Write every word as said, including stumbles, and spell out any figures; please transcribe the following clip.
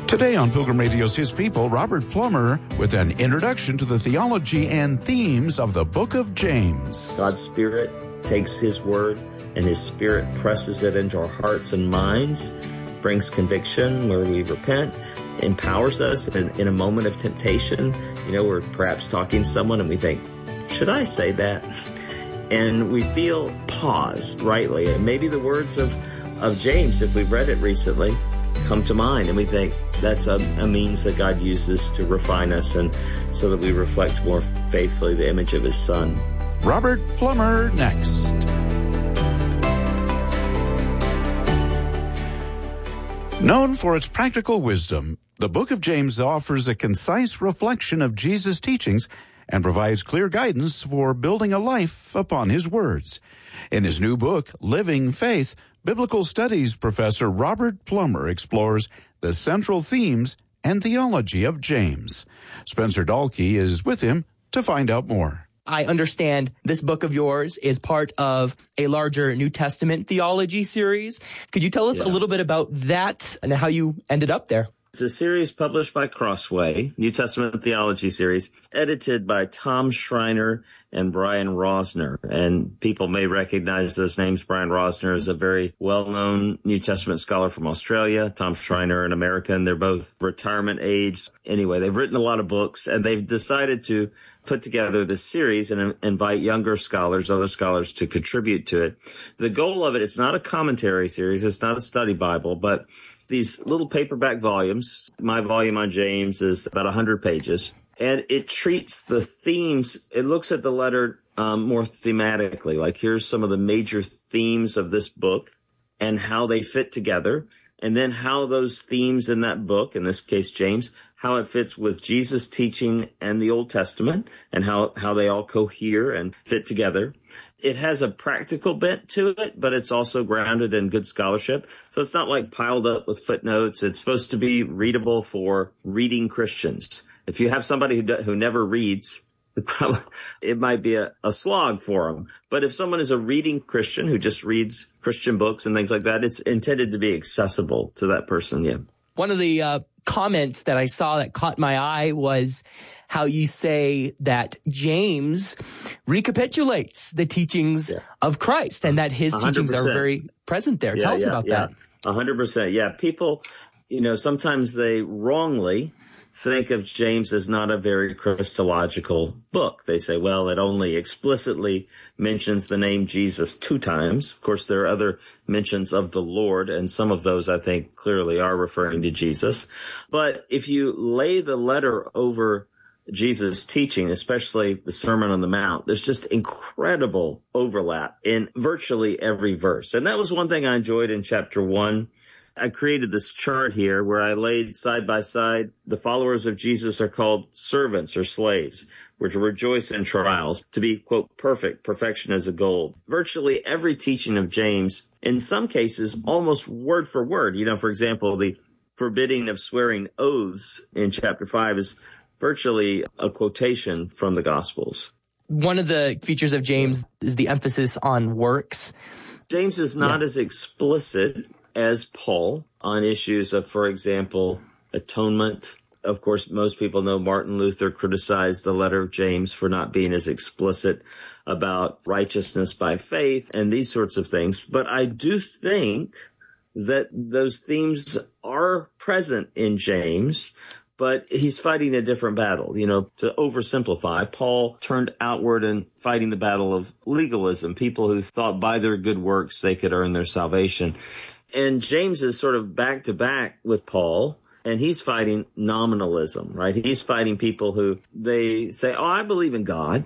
Today on Pilgrim Radio's His People, Robert Plummer with an introduction to the theology and themes of the book of James. God's Spirit takes His Word and His Spirit presses it into our hearts and minds, brings conviction where we repent, empowers us in, in a moment of temptation. You know, we're perhaps talking to someone and we think, should I say that? And we feel pause rightly. And maybe the words of, of James, if we've read it recently, come to mind, and we think that's a, a means that God uses to refine us and so that we reflect more faithfully the image of His Son. Robert Plummer next. Known for its practical wisdom, the book of James offers a concise reflection of Jesus' teachings and provides clear guidance for building a life upon His words. In his new book, Living Faith, Biblical Studies professor Robert Plummer explores the central themes and theology of James. Spencer Dahlke is with him to find out more. I understand this book of yours is part of a larger New Testament theology series. Could you tell us yeah. a little bit about that and how you ended up there? It's a series published by Crossway, New Testament Theology series, edited by Tom Schreiner and Brian Rosner. And people may recognize those names. Brian Rosner is a very well-known New Testament scholar from Australia. Tom Schreiner, an American. They're both retirement age. Anyway, they've written a lot of books, and they've decided to put together this series and invite younger scholars, other scholars, to contribute to it. The goal of it, it's not a commentary series. It's not a study Bible, but these little paperback volumes. My volume on James is about one hundred pages, and it treats the themes. It looks at the letter um, more thematically, like here's some of the major themes of this book and how they fit together, and then how those themes in that book, in this case James, how it fits with Jesus' teaching and the Old Testament, and how, how they all cohere and fit together. It has a practical bent to it, but it's also grounded in good scholarship. So it's not like piled up with footnotes. It's supposed to be readable for reading Christians. If you have somebody who, do, who never reads, it, probably, it might be a, a slog for them. But if someone is a reading Christian who just reads Christian books and things like that, it's intended to be accessible to that person, yeah. One of the uh, comments that I saw that caught my eye was how you say that James recapitulates the teachings yeah. of Christ and that his one hundred percent teachings are very present there. Yeah, Tell us yeah, about yeah. that. one hundred percent. Yeah, people, you know, sometimes they wrongly think of James as not a very Christological book. They say, well, it only explicitly mentions the name Jesus two times. Of course, there are other mentions of the Lord, and some of those I think clearly are referring to Jesus. But if you lay the letter over Jesus' teaching, especially the Sermon on the Mount, there's just incredible overlap in virtually every verse. And that was one thing I enjoyed in chapter one. I created this chart here where I laid side by side the followers of Jesus are called servants or slaves. We're to rejoice in trials, to be, quote, perfect. Perfection is a goal. Virtually every teaching of James, in some cases, almost word for word. You know, for example, the forbidding of swearing oaths in chapter five is virtually a quotation from the Gospels. One of the features of James is the emphasis on works. James is not yeah. as explicit as Paul on issues of, for example, atonement. Of course, most people know Martin Luther criticized the letter of James for not being as explicit about righteousness by faith and these sorts of things. But I do think that those themes are present in James, but he's fighting a different battle. You know, to oversimplify, Paul turned outward and fighting the battle of legalism, people who thought by their good works they could earn their salvation. And James is sort of back to back with Paul, and he's fighting nominalism, right? He's fighting people who they say, oh, I believe in God,